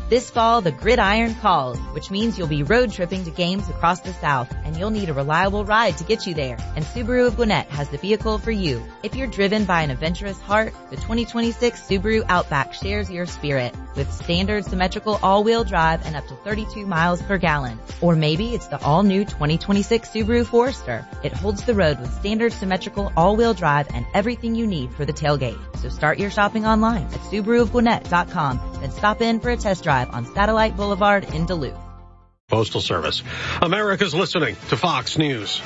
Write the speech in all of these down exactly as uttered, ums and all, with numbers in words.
This fall, the gridiron calls, which means you'll be road tripping to games across the South, and you'll need a reliable ride to get you there. And Subaru of Gwinnett has the vehicle for you. If you're driven by an adventurous heart, the twenty twenty-six Subaru Outback shares your spirit with standard symmetrical all-wheel drive and up to thirty-two miles per gallon. Or maybe it's the all-new twenty twenty-six Subaru Forester. It holds the road with standard symmetrical all-wheel drive and everything you need for the tailgate. So start your shopping online at Subaru of Gwinnett dot com, then stop in for a test drive on Satellite Boulevard in Duluth. Postal Service. America's listening to Fox News.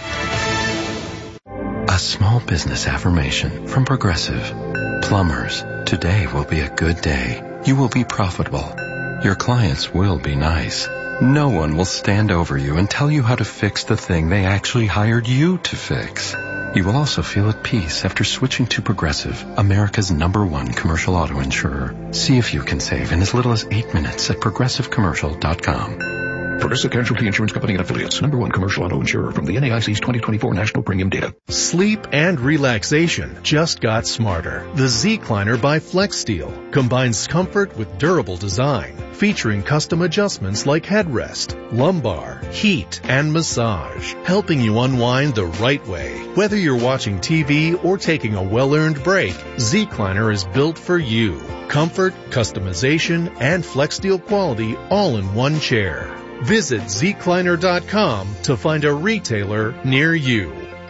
A small business affirmation from Progressive. Plumbers, today will be a good day. You will be profitable. Your clients will be nice. No one will stand over you and tell you how to fix the thing they actually hired you to fix. You will also feel at peace after switching to Progressive, America's number one commercial auto insurer. See if you can save in as little as eight minutes at progressive commercial dot com. Progressive Casualty Insurance Company and Affiliates. Number one commercial auto insurer from the N A I C's twenty twenty-four National Premium Data. Sleep and relaxation just got smarter. The Z-Cliner by FlexSteel combines comfort with durable design, featuring custom adjustments like headrest, lumbar, heat, and massage, helping you unwind the right way. Whether you're watching T V or taking a well-earned break, Z-Cliner is built for you. Comfort, customization, and FlexSteel quality all in one chair. Visit Z Cliner dot com to find a retailer near you.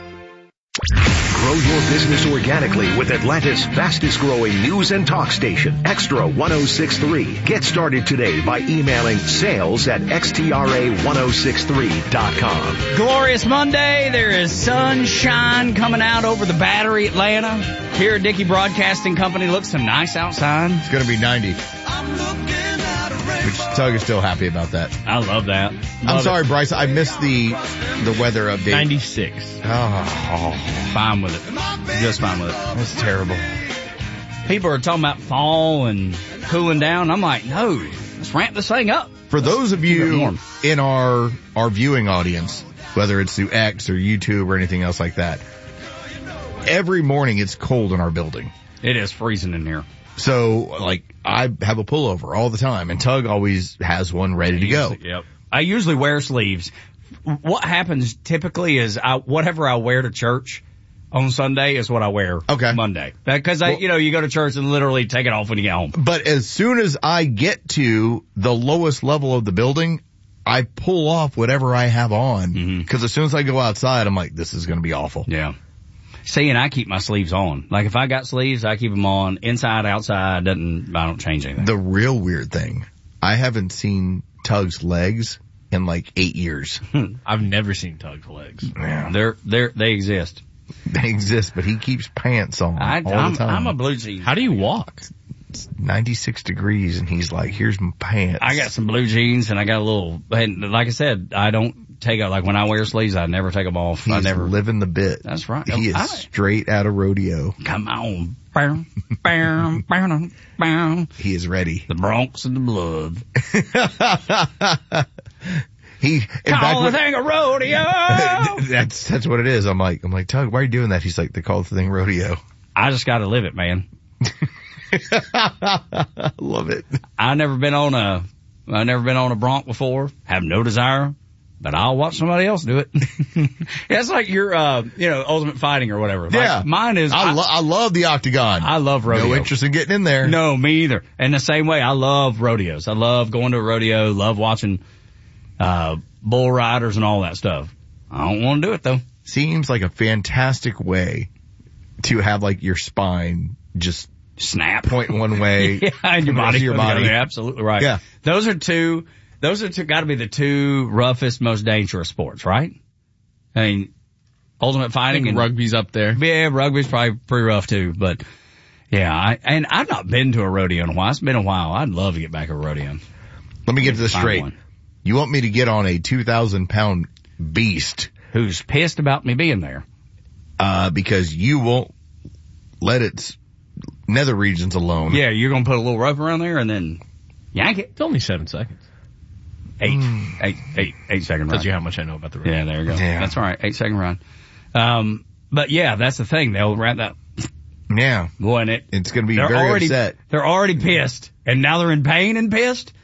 Grow your business organically with Atlanta's fastest growing news and talk station, Extra ten sixty-three. Get started today by emailing sales at X T R A ten sixty-three dot com. Glorious Monday. There is sunshine coming out over the Battery, Atlanta. Here at Dickey Broadcasting Company, looks so nice outside. It's going to be ninety. Which Tug is still happy about that. I love that. Love I'm sorry, it. Bryce. I missed the the weather update. ninety-six. Oh, fine with it. Just fine with it. That's terrible. People are talking about fall and cooling down. I'm like, no, let's ramp this thing up. For those of you in our our viewing audience, whether it's through X or YouTube or anything else like that, every morning it's cold in our building. It is freezing in here. So, like, I have a pullover all the time, and Tug always has one ready to go. Yep. I usually wear sleeves. What happens typically is I, whatever I wear to church on Sunday is what I wear okay. Monday. Because, I, well, you know, you go to church and literally take it off when you get home. But as soon as I get to the lowest level of the building, I pull off whatever I have on. Because mm-hmm. as soon as I go outside, I'm like, this is going to be awful. Yeah. See, and I keep my sleeves on. Like, if I got sleeves, I keep them on. Inside, outside, doesn't, I don't change anything. The real weird thing, I haven't seen Tug's legs in like eight years. I've never seen Tug's legs. Yeah. They're, they're, they exist. They exist, but he keeps pants on I, all I'm, the time. I'm a blue jeans. How do you walk? It's ninety-six degrees, and he's like, here's my pants. I got some blue jeans, and I got a little, and like I said, I don't take out, like when I wear sleeves, I never take them off. He's I never living the bit. That's right. He is I, straight out of rodeo. Come on. Bam, bam, bam, bam. He is ready. The Bronx and the blood. He, in Call fact, the when, thing a rodeo. that's, that's what it is. I'm like, I'm like, Tug, why are you doing that? He's like, they call the thing rodeo. I just gotta live it, man. Love it. I never been on a, I never been on a bronc before. Have no desire, but I'll watch somebody else do it. It's like your, uh, you know, Ultimate Fighting or whatever. Yeah. Like mine is. I, lo- I love the octagon. I love rodeo. No interest in getting in there. No, me either. And the same way, I love rodeos. I love going to a rodeo. Love watching, uh, bull riders and all that stuff. I don't want to do it though. Seems like a fantastic way to have like your spine just snap, point one way, yeah, and your body, your body. You're absolutely right. Yeah, those are two. Those are two. Got to be the two roughest, most dangerous sports, right? I mean, Ultimate Fighting and rugby's up there. Yeah, rugby's probably pretty rough too. But yeah, I, and I've not been to a rodeo in a while. It's been a while. I'd love to get back to a rodeo. Let me get this straight. One. You want me to get on a two thousand pound beast who's pissed about me being there? Uh, because you won't let its nether regions alone. Yeah, you're going to put a little rope around there and then yank it. It's only seven seconds. Eight, mm. eight, eight, eight second run. Tells you how much I know about the rodeo. Yeah, there you go. Yeah. That's all right. Eight second run. Um, but yeah, that's the thing. They'll wrap that. Yeah. Boy, and it, it's going to be they're very already, upset. They're already pissed and now they're in pain and pissed.